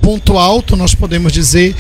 ponto alto, nós podemos dizer,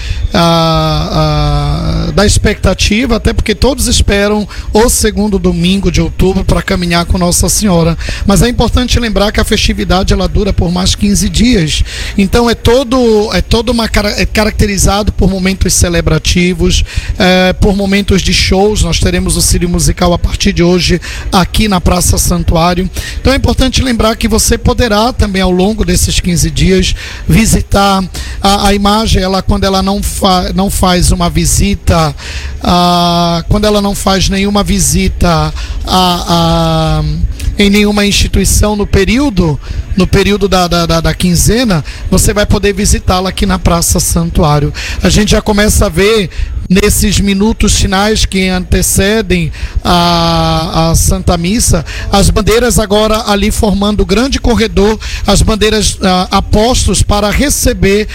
da expectativa, até porque todos esperam o segundo domingo de outubro para caminhar com Nossa Senhora. Mas é importante lembrar que a festividade ela dura por mais 15 dias. Então é caracterizado por momentos celebrativos, por momentos de shows. Nós teremos o Círio Musical a partir de hoje aqui na Praça Santuário. Então é importante lembrar que você poderá também ao longo desses 15 dias visitar a imagem. Ela, quando ela não faz uma visita, quando ela não faz nenhuma visita em nenhuma instituição no período da quinzena, você vai poder visitá-la aqui na Praça Santuário. A gente já começa a ver nesses minutos finais que antecedem a Santa Missa, as bandeiras agora ali formando o grande corredor, as bandeiras apostos para receber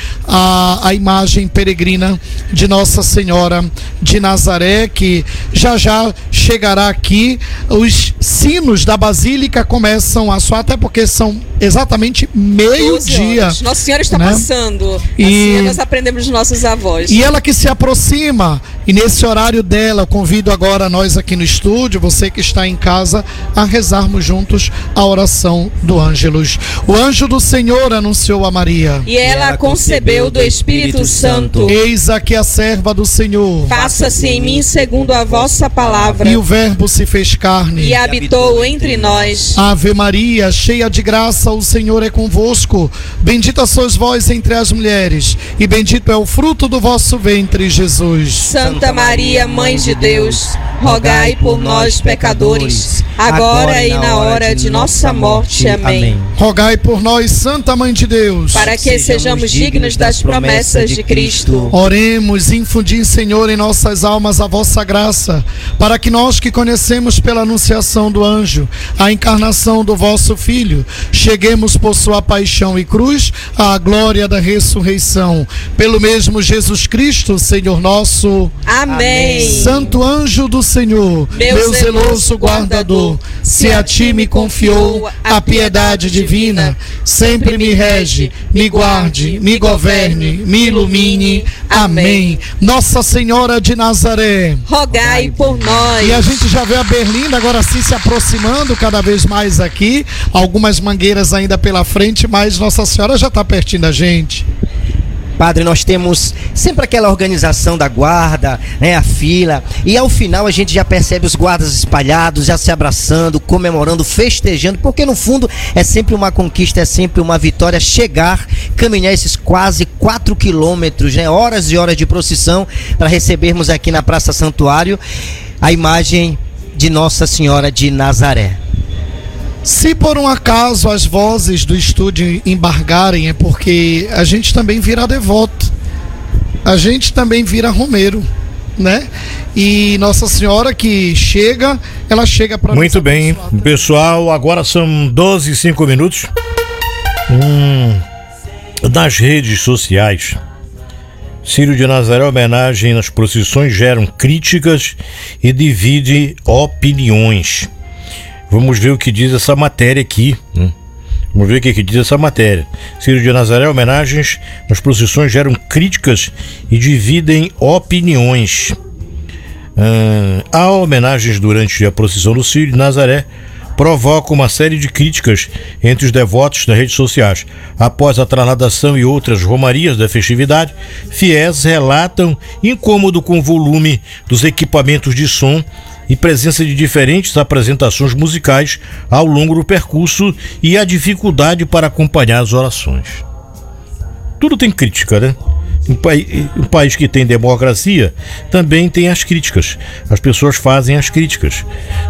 a imagem peregrina de Nossa Senhora de Nazaré, que já chegará aqui. Os sinos da Basílica começam a soar, até porque são exatamente meio-dia. Nossa Senhora está passando. E nós aprendemos dos nossos avós. E ela que se aproxima, e nesse horário dela, eu convido agora nós aqui no estúdio, você que está em casa, a rezarmos juntos a oração do Ângelus. O anjo do Senhor anunciou a Maria. E ela concebeu do Espírito Santo. Eis aqui a serva do Senhor. Faça-se em mim segundo a vossa palavra. E o Verbo se fez carne. E habitou entre nós. Ave Maria, cheia de graça, o Senhor é convosco. Bendita sois vós entre as mulheres, e bendito é o fruto do vosso ventre, Jesus. Santa Maria, Mãe de Deus, rogai por nós, pecadores, agora e na hora de nossa morte. Amém. Rogai por nós, Santa Mãe de Deus, para que sejamos dignos das promessas de Cristo. Oremos, infundi, Senhor, em nossas almas a vossa graça, para que nós que conhecemos pela anunciação do anjo a encarnação do vosso Filho, cheguemos por sua paixão e cruz à glória da ressurreição. Pelo mesmo Jesus Cristo, Senhor nosso. Amém. Santo anjo do Senhor, meu zeloso guardador, se a ti me confiou a piedade divina, sempre me rege, me guarde, me governe, me ilumine. Amém. Nossa Senhora de Nazaré, rogai por nós. E a gente já vê a Berlinda agora sim se aproximando cada vez mais aqui, algumas mangueiras ainda pela frente, mas Nossa Senhora já está pertinho da gente. Padre, nós temos sempre aquela organização da guarda, né, a fila, e ao final a gente já percebe os guardas espalhados, já se abraçando, comemorando, festejando, porque no fundo é sempre uma conquista, é sempre uma vitória chegar, caminhar esses quase 4 quilômetros, né, horas e horas de procissão, para recebermos aqui na Praça Santuário a imagem de Nossa Senhora de Nazaré. Se por um acaso as vozes do estúdio embargarem, é porque a gente também vira devoto, a gente também vira romeiro, né? E Nossa Senhora que chega, ela chega para... Muito bem, pessoal, agora são 12h05. Nas redes sociais, Círio de Nazaré, homenagem nas procissões geram críticas e divide opiniões. Vamos ver o que diz essa matéria aqui. Vamos ver o que diz essa matéria. Círio de Nazaré, homenagens nas procissões geram críticas e dividem opiniões. Há homenagens durante a procissão do Círio de Nazaré provoca uma série de críticas entre os devotos nas redes sociais. Após a trasladação e outras romarias da festividade, fiéis relatam incômodo com o volume dos equipamentos de som e presença de diferentes apresentações musicais ao longo do percurso e a dificuldade para acompanhar as orações. Tudo tem crítica, né? Um país que tem democracia também tem as críticas. As pessoas fazem as críticas.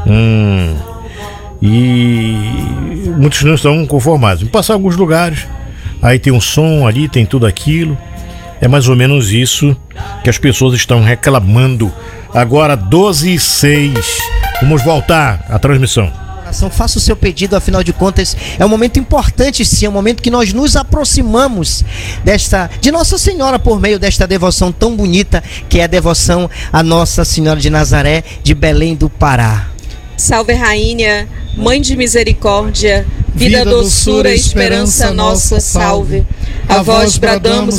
E muitos não estão conformados. Em passar alguns lugares, aí tem um som ali, tem tudo aquilo. É mais ou menos isso que as pessoas estão reclamando. Agora 12h06. Vamos voltar à transmissão. Faça o seu pedido, afinal de contas é um momento importante, sim, é um momento que nós nos aproximamos de Nossa Senhora por meio desta devoção tão bonita que é a devoção a Nossa Senhora de Nazaré de Belém do Pará. Salve Rainha, Mãe de Misericórdia, vida, doçura, esperança nossa, salve. A vós bradamos